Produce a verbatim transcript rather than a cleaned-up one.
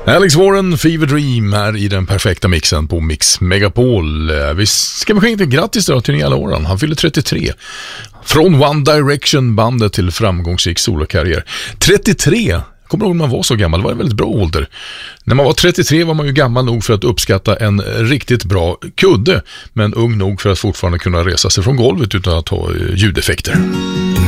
Alex Warren, Fever Dream här i den perfekta mixen på Mix Megapol. Vi ska vi skicka grattis då till Niall Horan. Han fyller trettiotre. Från One Direction bandet till framgångsrik solokarriär. trettiotre, jag kommer ihåg när man var så gammal, det var en väldigt bra ålder. När man var trettiotre var man ju gammal nog för att uppskatta en riktigt bra kudde, men ung nog för att fortfarande kunna resa sig från golvet utan att ha ljudeffekter.